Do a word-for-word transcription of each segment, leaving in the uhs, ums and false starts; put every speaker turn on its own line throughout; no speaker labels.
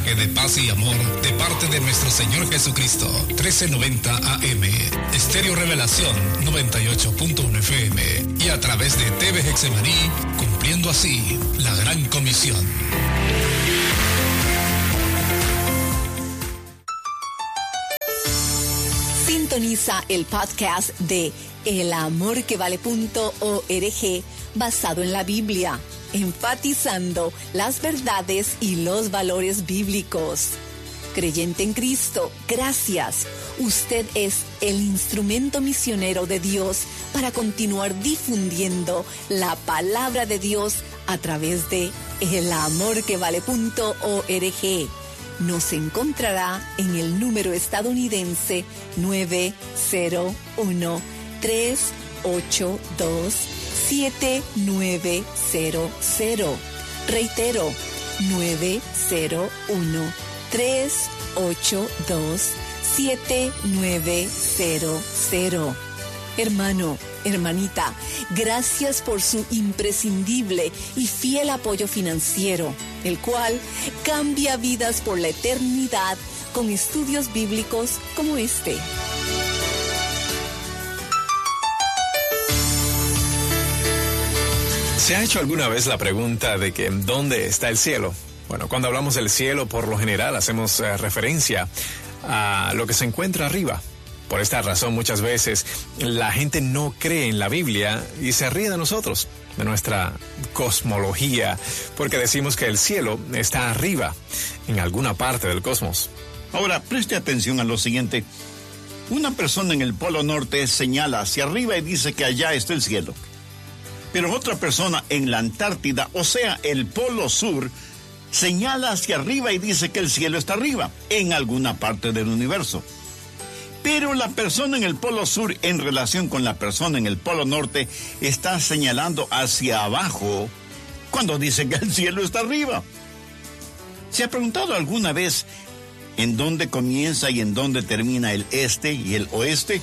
mensaje de paz y amor de parte de nuestro Señor Jesucristo. trece noventa A M, Estéreo Revelación noventa y ocho punto uno F M y a través de T V Hexemaní, cumpliendo así la gran comisión.
Sintoniza el podcast de el amor que vale punto org basado en la Biblia, enfatizando las verdades y los valores bíblicos. Creyente en Cristo, gracias. Usted es el instrumento misionero de Dios para continuar difundiendo la palabra de Dios a través de el amor que vale punto org. Nos encontrará en el número estadounidense nueve cero uno, tres ocho dos, siete nueve cero cero. Reitero, nueve cero uno, tres ocho dos, siete nueve cero cero. Hermano, hermanita, gracias por su imprescindible y fiel apoyo financiero, el cual cambia vidas por la eternidad con estudios bíblicos como este.
¿Se ha hecho alguna vez la pregunta de que ¿dónde está el cielo? Bueno, cuando hablamos del cielo, por lo general hacemos eh, referencia a lo que se encuentra arriba. Por esta razón, muchas veces la gente no cree en la Biblia y se ríe de nosotros, de nuestra cosmología, porque decimos que el cielo está arriba, en alguna parte del cosmos.
Ahora, preste atención a lo siguiente. Una persona en el Polo Norte señala hacia arriba y dice que allá está el cielo. Pero otra persona en la Antártida, o sea, el Polo Sur, señala hacia arriba y dice que el cielo está arriba, en alguna parte del universo. Pero la persona en el Polo Sur, en relación con la persona en el Polo Norte, está señalando hacia abajo cuando dice que el cielo está arriba. ¿Se ha preguntado alguna vez en dónde comienza y en dónde termina el este y el oeste?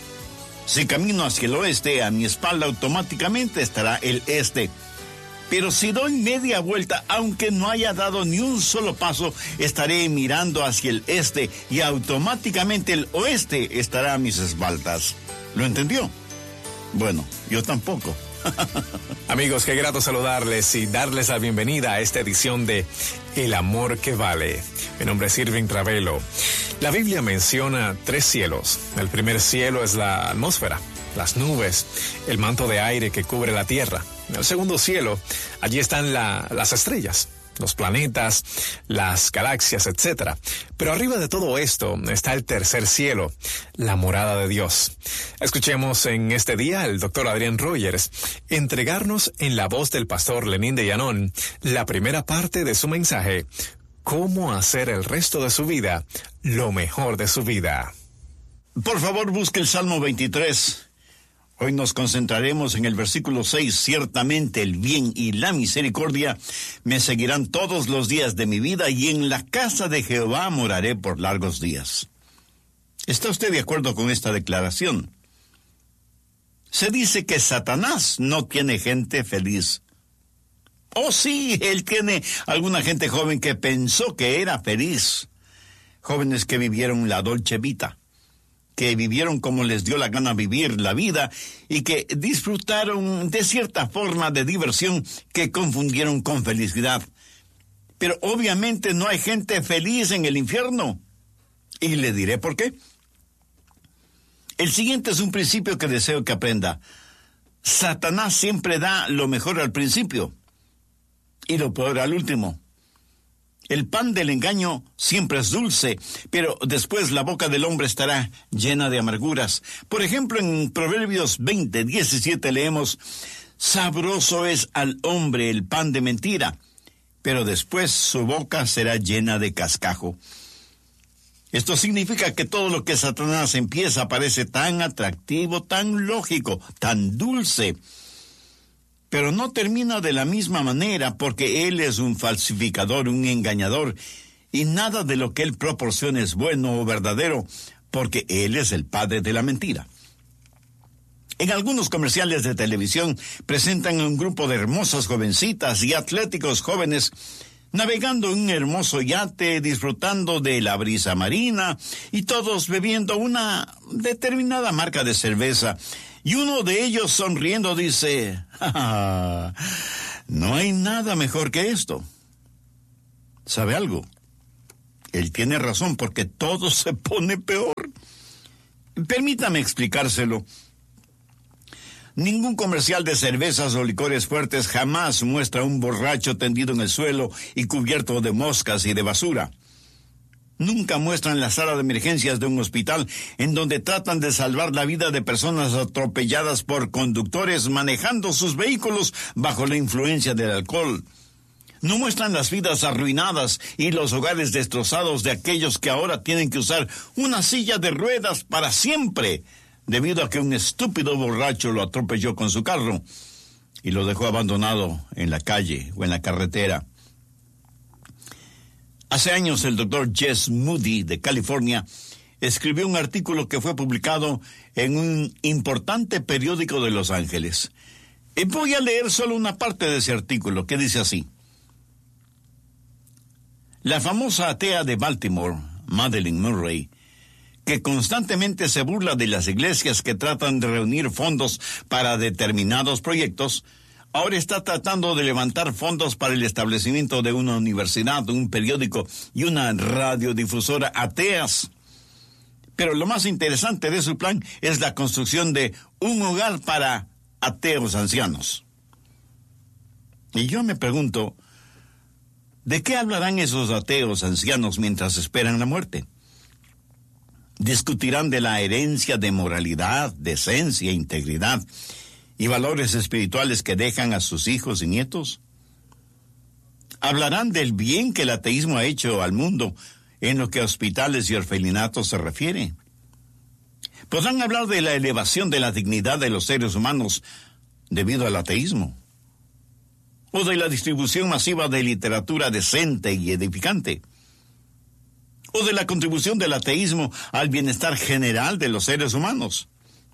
Si camino hacia el oeste, a mi espalda automáticamente estará el este. Pero si doy media vuelta, aunque no haya dado ni un solo paso, estaré mirando hacia el este y automáticamente el oeste estará a mis espaldas. ¿Lo entendió? Bueno, yo tampoco.
Amigos, qué grato saludarles y darles la bienvenida a esta edición de El Amor que Vale. Mi nombre es Irving Ravelo. La Biblia menciona tres cielos. El primer cielo es la atmósfera, las nubes, el manto de aire que cubre la tierra. En el segundo cielo, allí están la, las estrellas, los planetas, las galaxias, etcétera. Pero arriba de todo esto está el tercer cielo, la morada de Dios. Escuchemos en este día al doctor Adrián Rogers entregarnos en la voz del pastor Lenín de Llanón la primera parte de su mensaje, cómo hacer el resto de su vida lo mejor de su vida.
Por favor, busque el Salmo veintitrés. Hoy nos concentraremos en el versículo seis. Ciertamente el bien y la misericordia me seguirán todos los días de mi vida, y en la casa de Jehová moraré por largos días. ¿Está usted de acuerdo con esta declaración? Se dice que Satanás no tiene gente feliz. Oh sí, él tiene alguna gente joven que pensó que era feliz. Jóvenes que vivieron la dolce vita, que vivieron como les dio la gana vivir la vida y que disfrutaron de cierta forma de diversión que confundieron con felicidad. Pero obviamente no hay gente feliz en el infierno. Y le diré por qué. El siguiente es un principio que deseo que aprenda. Satanás siempre da lo mejor al principio y lo peor al último. El pan del engaño siempre es dulce, pero después la boca del hombre estará llena de amarguras. Por ejemplo, en Proverbios veinte, diecisiete leemos: sabroso es al hombre el pan de mentira, pero después su boca será llena de cascajo. Esto significa que todo lo que Satanás empieza parece tan atractivo, tan lógico, tan dulce, pero no termina de la misma manera, porque él es un falsificador, un engañador, y nada de lo que él proporciona es bueno o verdadero, porque él es el padre de la mentira. En algunos comerciales de televisión presentan un grupo de hermosas jovencitas y atléticos jóvenes navegando en un hermoso yate, disfrutando de la brisa marina y todos bebiendo una determinada marca de cerveza. Y uno de ellos sonriendo dice, ¡ah! No hay nada mejor que esto. ¿Sabe algo? Él tiene razón porque todo se pone peor. Permítame explicárselo. Ningún comercial de cervezas o licores fuertes jamás muestra a un borracho tendido en el suelo y cubierto de moscas y de basura. Nunca muestran la sala de emergencias de un hospital en donde tratan de salvar la vida de personas atropelladas por conductores manejando sus vehículos bajo la influencia del alcohol. No muestran las vidas arruinadas y los hogares destrozados de aquellos que ahora tienen que usar una silla de ruedas para siempre, debido a que un estúpido borracho lo atropelló con su carro y lo dejó abandonado en la calle o en la carretera. Hace años el doctor Jess Moody de California escribió un artículo que fue publicado en un importante periódico de Los Ángeles. Y voy a leer solo una parte de ese artículo que dice así. La famosa atea de Baltimore, Madeleine Murray, que constantemente se burla de las iglesias que tratan de reunir fondos para determinados proyectos, ahora está tratando de levantar fondos para el establecimiento de una universidad, un periódico y una radiodifusora ateas. Pero lo más interesante de su plan es la construcción de un hogar para ateos ancianos. Y yo me pregunto, ¿de qué hablarán esos ateos ancianos mientras esperan la muerte? Discutirán de la herencia de moralidad, decencia, integridad y valores espirituales que dejan a sus hijos y nietos. Hablarán del bien que el ateísmo ha hecho al mundo en lo que a hospitales y orfelinatos se refiere. Podrán hablar de la elevación de la dignidad de los seres humanos debido al ateísmo, o de la distribución masiva de literatura decente y edificante, o de la contribución del ateísmo al bienestar general de los seres humanos.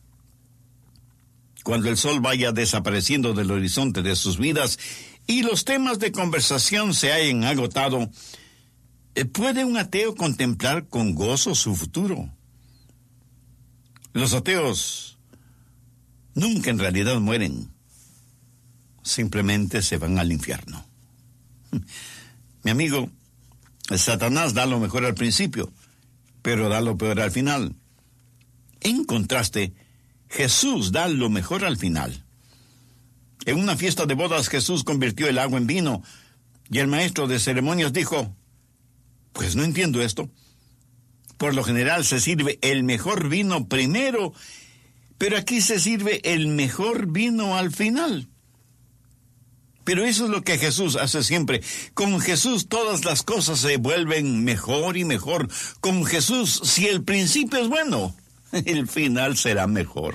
Cuando el sol vaya desapareciendo del horizonte de sus vidas y los temas de conversación se hayan agotado, ¿puede un ateo contemplar con gozo su futuro? Los ateos nunca en realidad mueren, simplemente se van al infierno. Mi amigo, Satanás da lo mejor al principio, pero da lo peor al final. En contraste, Jesús da lo mejor al final. En una fiesta de bodas, Jesús convirtió el agua en vino, y el maestro de ceremonias dijo, pues no entiendo esto. Por lo general se sirve el mejor vino primero, pero aquí se sirve el mejor vino al final. Pero eso es lo que Jesús hace siempre. Con Jesús todas las cosas se vuelven mejor y mejor. Con Jesús, si el principio es bueno, el final será mejor.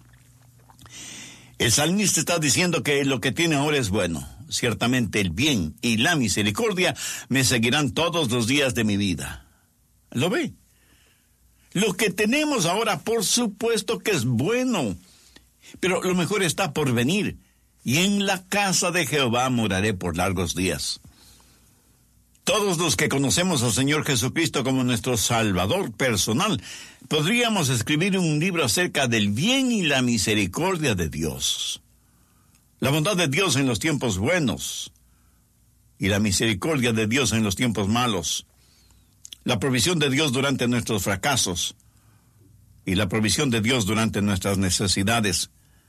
El salmista está diciendo que lo que tiene ahora es bueno. Ciertamente el bien y la misericordia me seguirán todos los días de mi vida. ¿Lo ve? Lo que tenemos ahora, por supuesto que es bueno, pero lo mejor está por venir. Y en la casa de Jehová moraré por largos días. Todos los que conocemos al Señor Jesucristo como nuestro Salvador personal, podríamos escribir un libro acerca del bien y la misericordia de Dios. La bondad de Dios en los tiempos buenos y la misericordia de Dios en los tiempos malos. La provisión de Dios durante nuestros fracasos y la provisión de Dios durante nuestras necesidades.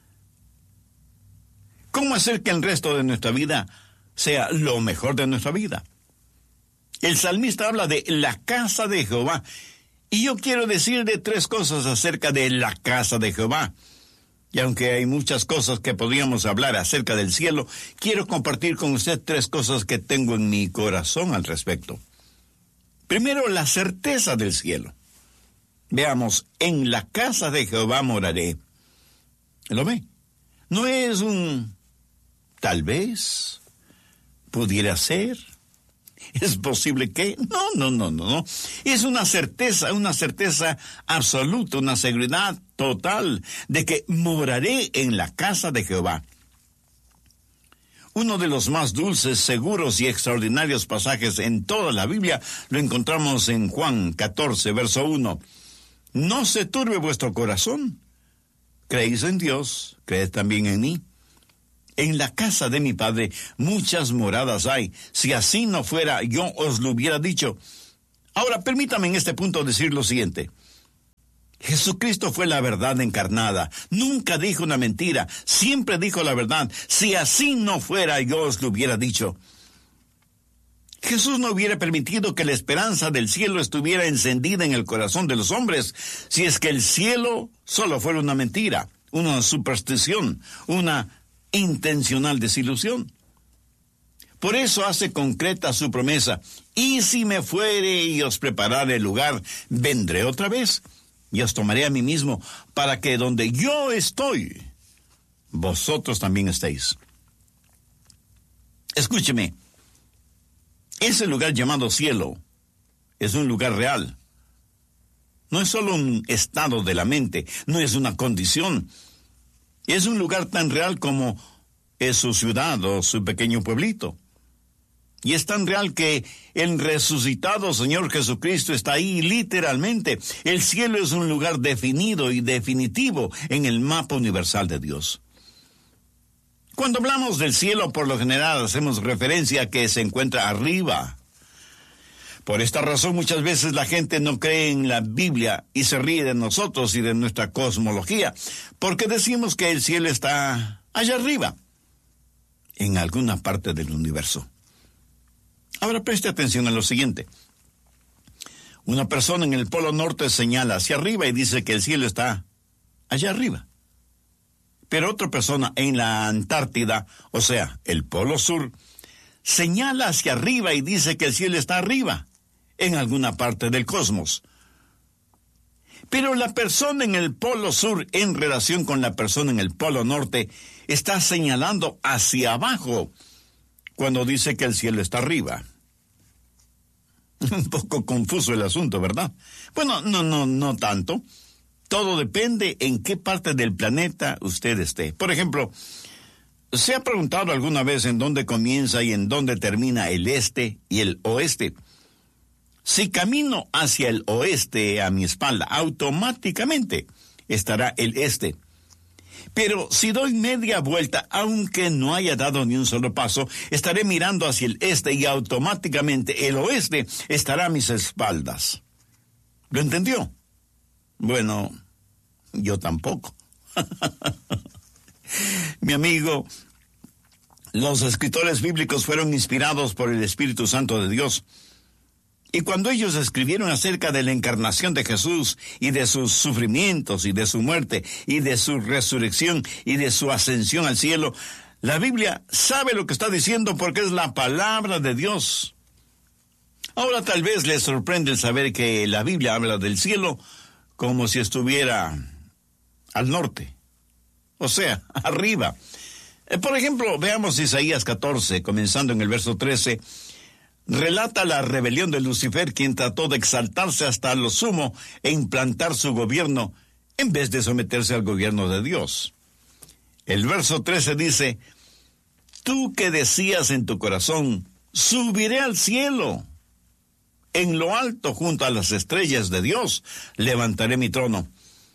¿Cómo hacer que el resto de nuestra vida sea lo mejor de nuestra vida? El salmista habla de la casa de Jehová. Y yo quiero decirle tres cosas acerca de la casa de Jehová. Y aunque hay muchas cosas que podríamos hablar acerca del cielo, quiero compartir con usted tres cosas que tengo en mi corazón al respecto. Primero, la certeza del cielo. Veamos, en la casa de Jehová moraré. ¿Lo ve? No es un tal vez, pudiera ser, es posible que, no, no, no, no, no. Es una certeza, una certeza absoluta, una seguridad total de que moraré en la casa de Jehová. Uno de los más dulces, seguros y extraordinarios pasajes en toda la Biblia lo encontramos en Juan catorce, verso uno. No se turbe vuestro corazón. Creéis en Dios, creed también en mí. En la casa de mi Padre muchas moradas hay. Si así no fuera, yo os lo hubiera dicho. Ahora, permítame en este punto decir lo siguiente. Jesucristo fue la verdad encarnada. Nunca dijo una mentira. Siempre dijo la verdad. Si así no fuera, yo os lo hubiera dicho. Jesús no hubiera permitido que la esperanza del cielo estuviera encendida en el corazón de los hombres si es que el cielo solo fuera una mentira, una superstición, una intencional desilusión. Por eso hace concreta su promesa. Y si me fuere y os preparare el lugar, vendré otra vez y os tomaré a mí mismo, para que donde yo estoy, vosotros también estéis. Escúcheme, ese lugar llamado cielo es un lugar real. No es solo un estado de la mente, no es una condición. Es un lugar tan real como es su ciudad o su pequeño pueblito. Y es tan real que el resucitado Señor Jesucristo está ahí literalmente. El cielo es un lugar definido y definitivo en el mapa universal de Dios. Cuando hablamos del cielo, por lo general hacemos referencia a que se encuentra arriba. Por esta razón, muchas veces la gente no cree en la Biblia y se ríe de nosotros y de nuestra cosmología, porque decimos que el cielo está allá arriba, en alguna parte del universo. Ahora preste atención a lo siguiente. Una persona en el Polo Norte señala hacia arriba y dice que el cielo está allá arriba. Pero otra persona en la Antártida, o sea, el Polo Sur, señala hacia arriba y dice que el cielo está arriba, en alguna parte del cosmos. Pero la persona en el Polo Sur, en relación con la persona en el Polo Norte, está señalando hacia abajo, cuando dice que el cielo está arriba. Un poco confuso el asunto, ¿verdad? Bueno, no, no, no tanto. Todo depende en qué parte del planeta usted esté. Por ejemplo, ¿se ha preguntado alguna vez en dónde comienza y en dónde termina el este y el oeste? Si camino hacia el oeste a mi espalda, automáticamente estará el este. Pero si doy media vuelta, aunque no haya dado ni un solo paso, estaré mirando hacia el este y automáticamente el oeste estará a mis espaldas. ¿Lo entendió? Bueno, yo tampoco. Mi amigo, los escritores bíblicos fueron inspirados por el Espíritu Santo de Dios. Y cuando ellos escribieron acerca de la encarnación de Jesús y de sus sufrimientos y de su muerte y de su resurrección y de su ascensión al cielo, la Biblia sabe lo que está diciendo porque es la palabra de Dios. Ahora tal vez les sorprende el saber que la Biblia habla del cielo como si estuviera al norte, o sea, arriba. Por ejemplo, veamos Isaías catorce, comenzando en el verso trece, relata la rebelión de Lucifer, quien trató de exaltarse hasta lo sumo e implantar su gobierno en vez de someterse al gobierno de Dios. El verso trece dice, tú que decías en tu corazón, subiré al cielo, en lo alto junto a las estrellas de Dios, levantaré mi trono.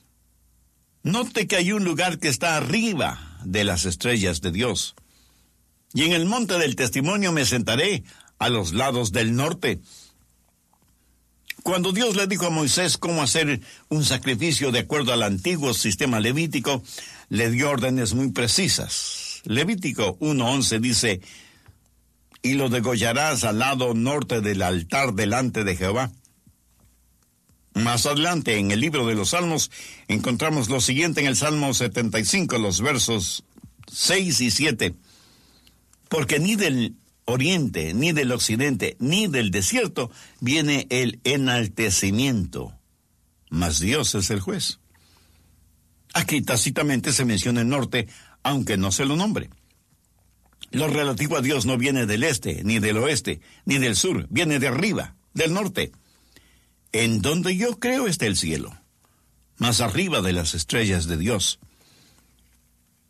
Note que hay un lugar que está arriba de las estrellas de Dios. Y en el monte del testimonio me sentaré a los lados del norte. Cuando Dios le dijo a Moisés cómo hacer un sacrificio de acuerdo al antiguo sistema levítico, le dio órdenes muy precisas. Levítico uno once dice, y lo degollarás al lado norte del altar delante de Jehová. Más adelante, en el libro de los Salmos, encontramos lo siguiente en el Salmo setenta y cinco, los versos seis y siete. Porque ni del oriente, ni del occidente, ni del desierto viene el enaltecimiento, mas Dios es el juez. Aquí tácitamente se menciona el norte, aunque no se lo nombre. Lo relativo a Dios no viene del este, ni del oeste, ni del sur, viene de arriba, del norte. En donde yo creo está el cielo, más arriba de las estrellas de Dios.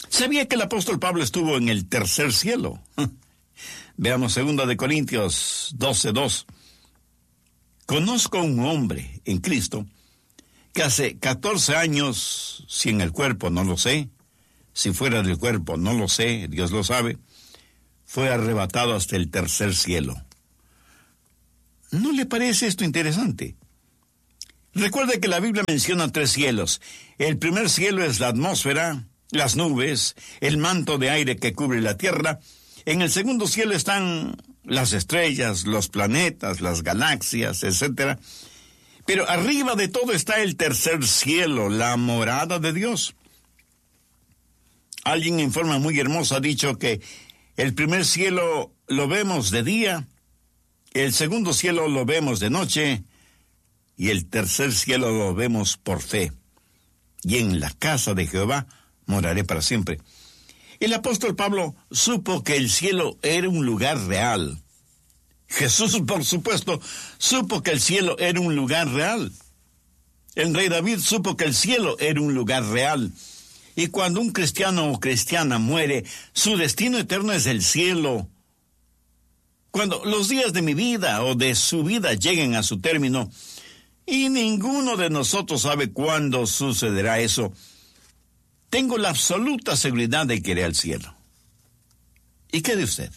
¿Sabía que el apóstol Pablo estuvo en el tercer cielo? Veamos segunda de Corintios doce dos. Conozco un hombre en Cristo que hace catorce años, si en el cuerpo no lo sé, si fuera del cuerpo no lo sé, Dios lo sabe, fue arrebatado hasta el tercer cielo. ¿No le parece esto interesante? Recuerde que la Biblia menciona tres cielos. El primer cielo es la atmósfera, las nubes, el manto de aire que cubre la tierra. En el segundo cielo están las estrellas, los planetas, las galaxias, etcétera. Pero arriba de todo está el tercer cielo, la morada de Dios. Alguien en forma muy hermosa ha dicho que el primer cielo lo vemos de día, el segundo cielo lo vemos de noche y el tercer cielo lo vemos por fe. Y en la casa de Jehová moraré para siempre. El apóstol Pablo supo que el cielo era un lugar real. Jesús, por supuesto, supo que el cielo era un lugar real. El rey David supo que el cielo era un lugar real. Y cuando un cristiano o cristiana muere, su destino eterno es el cielo. Cuando los días de mi vida o de su vida lleguen a su término, y ninguno de nosotros sabe cuándo sucederá eso, tengo la absoluta seguridad de que iré al cielo. ¿Y qué de usted?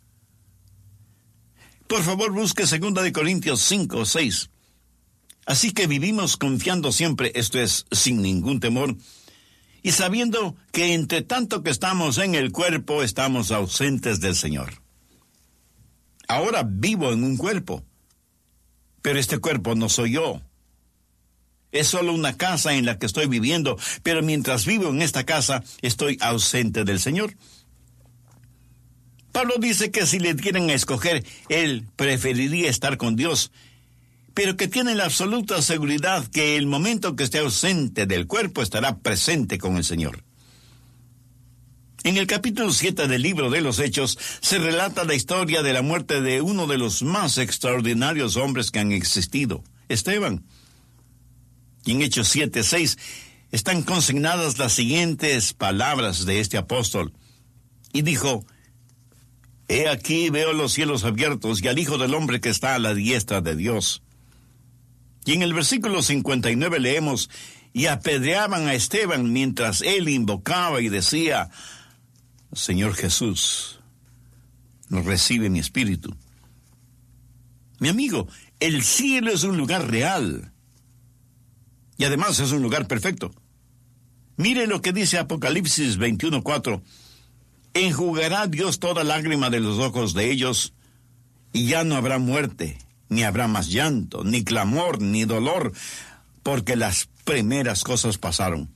Por favor, busque segunda de Corintios cinco seis. Así que vivimos confiando siempre, esto es, sin ningún temor, y sabiendo que entre tanto que estamos en el cuerpo, estamos ausentes del Señor. Ahora vivo en un cuerpo, pero este cuerpo no soy yo. Es solo una casa en la que estoy viviendo, pero mientras vivo en esta casa, estoy ausente del Señor. Pablo dice que si le dieran a escoger, él preferiría estar con Dios, pero que tiene la absoluta seguridad que el momento que esté ausente del cuerpo estará presente con el Señor. En el capítulo siete del libro de los Hechos se relata la historia de la muerte de uno de los más extraordinarios hombres que han existido, Esteban. Y en Hechos siete seis están consignadas las siguientes palabras de este apóstol. Y dijo: He aquí veo los cielos abiertos y al Hijo del Hombre que está a la diestra de Dios. Y en el versículo cincuenta y nueve leemos: Y apedreaban a Esteban mientras él invocaba y decía: Señor Jesús, nos recibe mi espíritu. Mi amigo, el cielo es un lugar real. Y además es un lugar perfecto. Mire lo que dice Apocalipsis veintiuno cuatro. Enjugará Dios toda lágrima de los ojos de ellos, y ya no habrá muerte, ni habrá más llanto, ni clamor, ni dolor, porque las primeras cosas pasaron.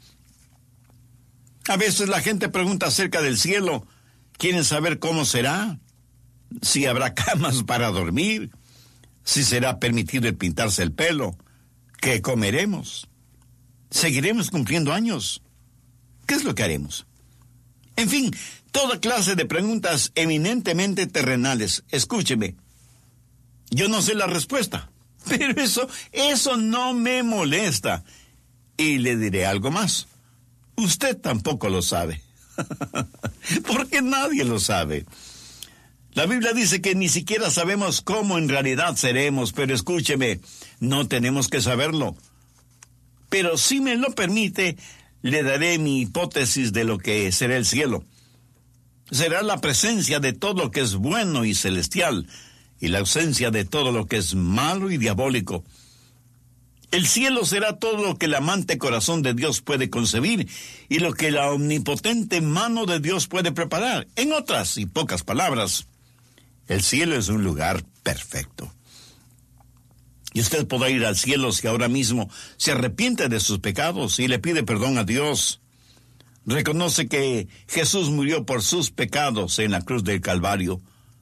A veces la gente pregunta acerca del cielo. Quieren saber cómo será, si habrá camas para dormir, si será permitido el pintarse el pelo, qué comeremos, seguiremos cumpliendo años, qué es lo que haremos. En fin, toda clase de preguntas eminentemente terrenales. Escúcheme, yo no sé la respuesta, pero eso, eso no me molesta. Y le diré algo más. Usted tampoco lo sabe, porque nadie lo sabe. La Biblia dice que ni siquiera sabemos cómo en realidad seremos, pero escúcheme, no tenemos que saberlo. Pero si me lo permite, le daré mi hipótesis de lo que será el cielo. Será la presencia de todo lo que es bueno y celestial, y la ausencia de todo lo que es malo y diabólico. El cielo será todo lo que el amante corazón de Dios puede concebir y lo que la omnipotente mano de Dios puede preparar. En otras y pocas palabras, el cielo es un lugar perfecto. Y usted podrá ir al cielo si ahora mismo se arrepiente de sus pecados y le pide perdón a Dios. Reconoce que Jesús murió por sus pecados en la cruz del Calvario.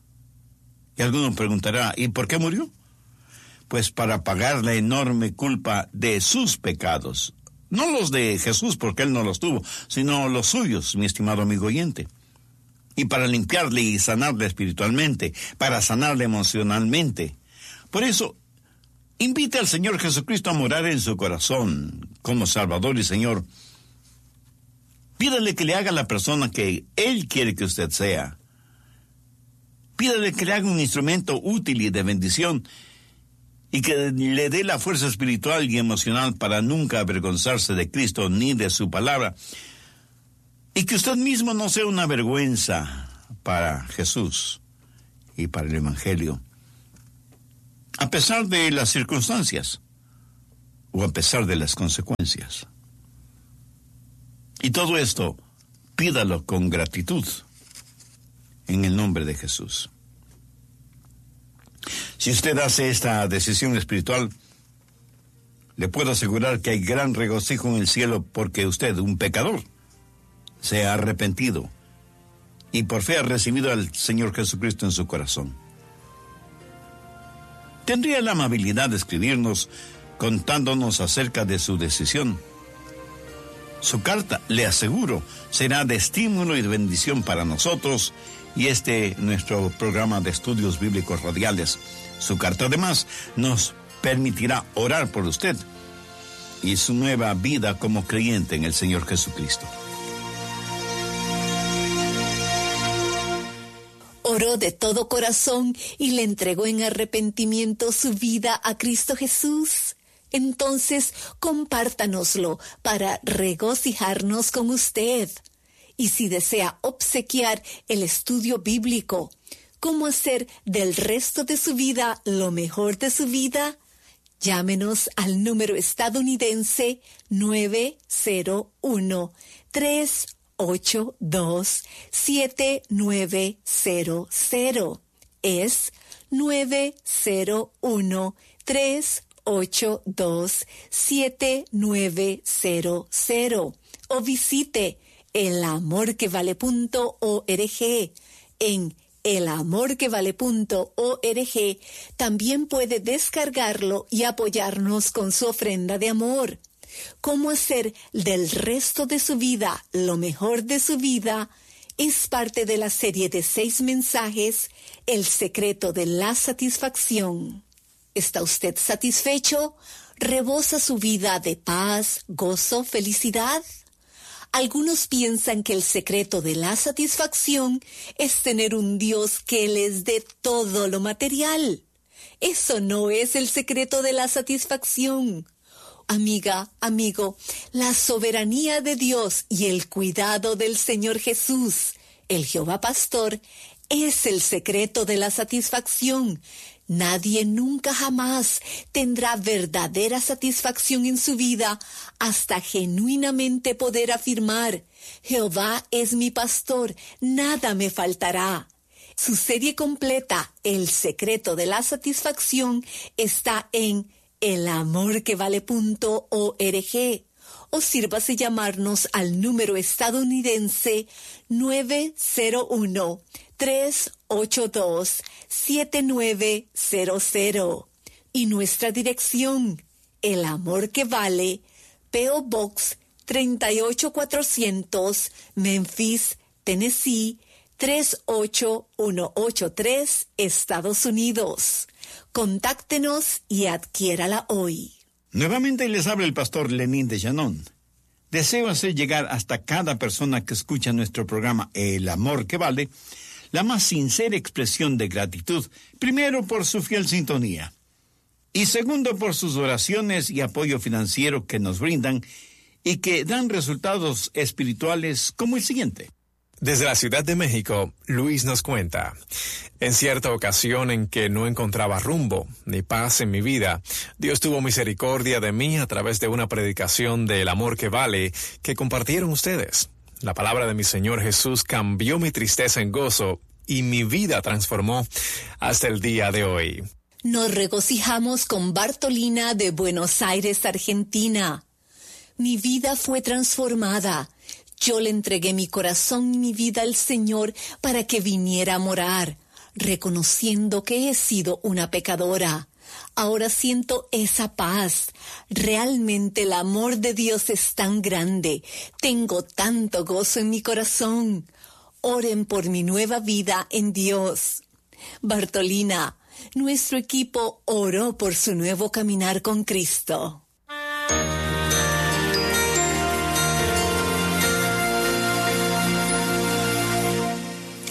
Y alguno preguntará, ¿y por qué murió? Pues para pagar la enorme culpa de sus pecados. No los de Jesús, porque él no los tuvo, sino los suyos, mi estimado amigo oyente. Y para limpiarle y sanarle espiritualmente, para sanarle emocionalmente. Por eso, invite al Señor Jesucristo a morar en su corazón como Salvador y Señor. Pídale que le haga la persona que Él quiere que usted sea. Pídale que le haga un instrumento útil y de bendición y que le dé la fuerza espiritual y emocional para nunca avergonzarse de Cristo ni de su palabra. Y que usted mismo no sea una vergüenza para Jesús y para el Evangelio, a pesar de las circunstancias o a pesar de las consecuencias. Y todo esto, pídalo con gratitud en el nombre de Jesús. Si usted hace esta decisión espiritual, le puedo asegurar que hay gran regocijo en el cielo porque usted, un pecador, se ha arrepentido y por fe ha recibido al Señor Jesucristo en su corazón. ¿Tendría la amabilidad de escribirnos contándonos acerca de su decisión? Su carta, le aseguro, será de estímulo y de bendición para nosotros y este nuestro programa de estudios bíblicos radiales. Su carta además nos permitirá orar por usted y su nueva vida como creyente en el Señor Jesucristo.
Oró de todo corazón y le entregó en arrepentimiento su vida a Cristo Jesús. Entonces, compártanoslo para regocijarnos con usted. Y si desea obsequiar el estudio bíblico, ¿cómo hacer del resto de su vida lo mejor de su vida? Llámenos al número estadounidense nueve cero uno, tres ocho dos, siete nueve cero cero. Es nueve cero uno, tres ocho dos, siete nueve cero cero. O visite el amor que vale punto org. En el amor que vale punto org también puede descargarlo y apoyarnos con su ofrenda de amor. Cómo hacer del resto de su vida lo mejor de su vida es parte de la serie de seis mensajes, El secreto de la satisfacción. ¿Está usted satisfecho? ¿Rebosa su vida de paz, gozo, felicidad? Algunos piensan que el secreto de la satisfacción es tener un Dios que les dé todo lo material. Eso no es el secreto de la satisfacción. Amiga, amigo, la soberanía de Dios y el cuidado del Señor Jesús, el Jehová Pastor, es el secreto de la satisfacción. Nadie nunca jamás tendrá verdadera satisfacción en su vida hasta genuinamente poder afirmar: Jehová es mi pastor, nada me faltará. Su serie completa, El secreto de la satisfacción, está en el amor que vale punto org. O sírvase llamarnos al número estadounidense nueve cero uno, tres ocho dos, siete nueve cero cero. Y nuestra dirección, El Amor que Vale, P O Box treinta y ocho cuatrocientos, Memphis, Tennessee, tres ocho uno ocho tres, Estados Unidos. Contáctenos y adquiérala hoy.
Nuevamente les habla el pastor Lenín de Llanón. Deseo hacer llegar hasta cada persona que escucha nuestro programa El Amor que Vale la más sincera expresión de gratitud, primero por su fiel sintonía y segundo por sus oraciones y apoyo financiero que nos brindan y que dan resultados espirituales como el siguiente.
Desde la Ciudad de México, Luis nos cuenta: en cierta ocasión en que no encontraba rumbo ni paz en mi vida, Dios tuvo misericordia de mí a través de una predicación del amor que vale que compartieron ustedes. La palabra de mi Señor Jesús cambió mi tristeza en gozo y mi vida transformó hasta el día de hoy.
Nos regocijamos con Bartolina de Buenos Aires, Argentina. Mi vida fue transformada. Yo le entregué mi corazón y mi vida al Señor para que viniera a morar, reconociendo que he sido una pecadora. Ahora siento esa paz. Realmente el amor de Dios es tan grande. Tengo tanto gozo en mi corazón. Oren por mi nueva vida en Dios. Bartolina, nuestro equipo oró por su nuevo caminar con Cristo.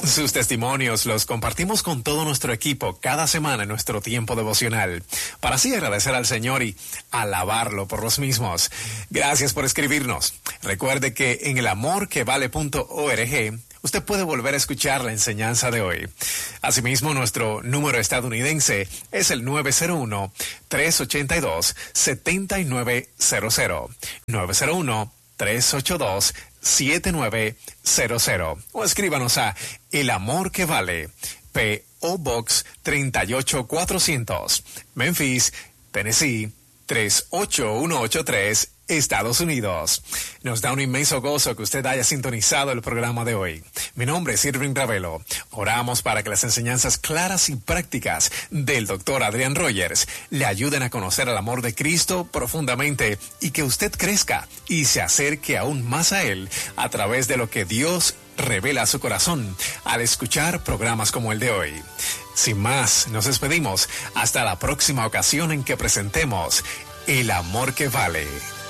Sus testimonios los compartimos con todo nuestro equipo cada semana en nuestro tiempo devocional, para así agradecer al Señor y alabarlo por los mismos. Gracias por escribirnos. Recuerde que en el amor que vale punto org usted puede volver a escuchar la enseñanza de hoy. Asimismo, nuestro número estadounidense es el nueve cero uno, tres ocho dos, siete nueve cero cero. nueve cero uno, tres ocho dos, siete nueve cero cero. O escríbanos a El Amor que Vale, P O Box treinta y ocho cuatrocientos, Memphis, Tennessee tres ocho uno ocho tres, Estados Unidos. Nos da un inmenso gozo que usted haya sintonizado el programa de hoy. Mi nombre es Irving Ravelo. Oramos para que las enseñanzas claras y prácticas del doctor Adrian Rogers le ayuden a conocer el amor de Cristo profundamente y que usted crezca y se acerque aún más a Él a través de lo que Dios revela a su corazón al escuchar programas como el de hoy. Sin más, nos despedimos hasta la próxima ocasión en que presentemos El Amor que Vale.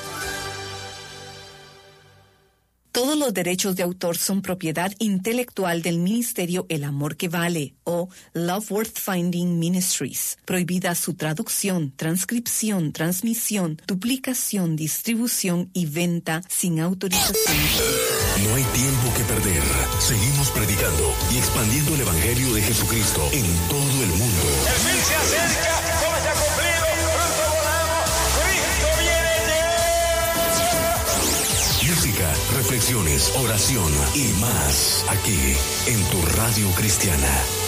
Todos los derechos de autor son propiedad intelectual del Ministerio El Amor que Vale o Love Worth Finding Ministries. Prohibida su traducción, transcripción, transmisión, duplicación, distribución y venta sin autorización.
No hay tiempo que perder. Seguimos predicando y expandiendo el Evangelio de Jesucristo en todo el mundo.
El fin se acerca, todo se ha cumplido, pronto volamos, Cristo viene ya.
Música, reflexiones, oración y más aquí en tu radio cristiana.